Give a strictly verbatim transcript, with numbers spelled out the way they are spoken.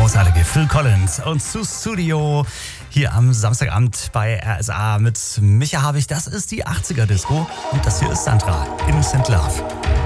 großartige Phil Collins und zu Studio hier am Samstagabend bei R S A mit Micha Habich. Das ist die achtziger Disco und das hier ist Sandra, Innocent Love.